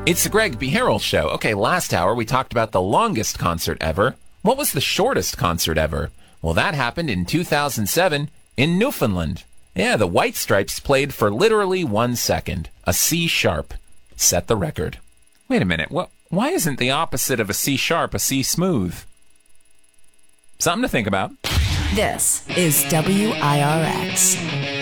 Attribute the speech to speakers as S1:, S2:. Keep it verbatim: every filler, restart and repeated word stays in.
S1: It's the Greg B. Harrell Show. Okay, last hour we talked about the longest concert ever. What was the shortest concert ever? Well, that happened in two thousand seven in Newfoundland. Yeah, the White Stripes played for literally one second. A C sharp set the record. Wait a minute. What? Why isn't the opposite of a C sharp a C smooth? Something to think about.
S2: This is W I R X.